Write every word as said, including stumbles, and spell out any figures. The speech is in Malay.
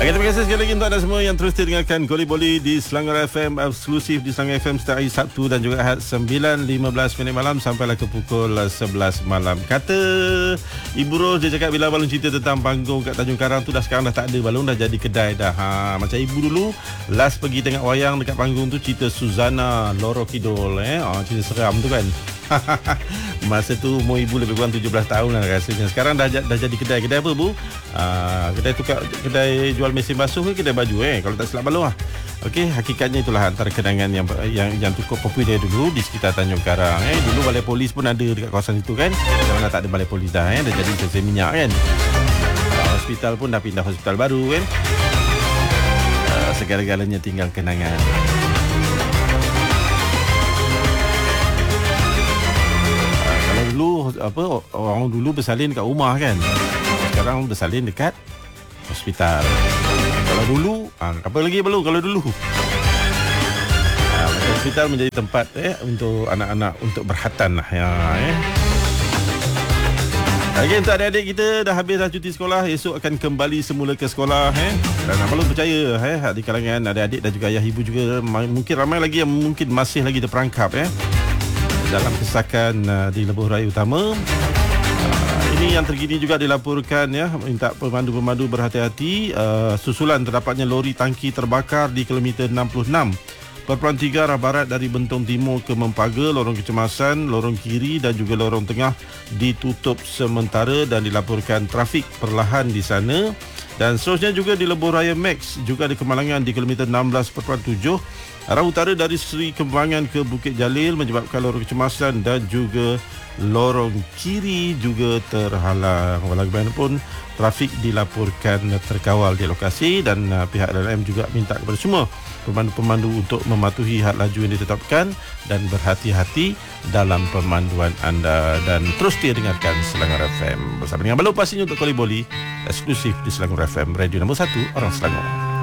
Okay, terima kasih sekali lagi untuk anda semua yang terus dengarkan Goli Boli di Selangor F M, eksklusif di Selangor F M setiap hari Sabtu dan juga Ahad sembilan lima belas minit malam sampailah ke pukul sebelas malam. Kata Ibu Ros, dia cakap bila balon cerita tentang panggung kat Tanjung Karang tu dah sekarang dah tak ada, balon dah jadi kedai dah. Ha, macam ibu dulu last pergi tengok wayang dekat panggung tu cerita Suzana Loro Kidul eh. Ha, cerita seram tu kan. Masa tu umur ibu lebih kurang tujuh belas tahun lah rasanya. Sekarang dah dah jadi kedai. Kedai apa bu? Aa, kedai tukar, kedai jual mesin basuh ke kedai baju eh, kalau tak silap balong lah. Okey, hakikatnya itulah antara kenangan yang yang yang cukup popular dulu di sekitar Tanjung Karang eh. Dulu balai polis pun ada dekat kawasan itu kan. Sekarang dah tak ada balai polis dah eh, dah jadi stesen minyak kan. Aa, hospital pun dah pindah hospital baru kan. Aa, segala-galanya tinggal kenangan. Dulu apa orang dulu bersalin dekat rumah kan, sekarang bersalin dekat hospital. Kalau dulu ah, apa lagi perlu kalau dulu ah, hospital menjadi tempat eh untuk anak-anak untuk berkhatan lah ya eh. Okey, untuk adik-adik kita dah habis dah cuti sekolah, esok akan kembali semula ke sekolah eh. Dan apa perlu percaya eh di kalangan adik-adik dan juga ayah ibu juga mungkin ramai lagi yang mungkin masih lagi terperangkap eh dalam kesakan uh, di Lebuh Raya Utama. Uh, ini yang terkini juga dilaporkan ya, minta pemandu-pemandu berhati-hati uh, susulan terdapatnya lori tangki terbakar di kilometer enam puluh enam perpuluhan tiga arah barat dari Bentong Timur ke Mempaga. Lorong kecemasan, lorong kiri dan juga lorong tengah ditutup sementara dan dilaporkan trafik perlahan di sana. Dan seterusnya juga di Lebuh Raya Max juga ada kemalangan di kilometer enam belas perpuluhan tujuh arah utara dari Seri Kembangan ke Bukit Jalil menyebabkan lorong kecemasan dan juga lorong kiri juga terhalang. Walaupun trafik dilaporkan terkawal di lokasi dan uh, pihak L L M juga minta kepada semua pemandu-pemandu untuk mematuhi had laju yang ditetapkan dan berhati-hati dalam pemanduan anda. Dan terus dia dengarkan Selangor F M bersama dengan Balong pastinya untuk Goli Boli eksklusif di Selangor F M, radio nombor satu orang Selangor.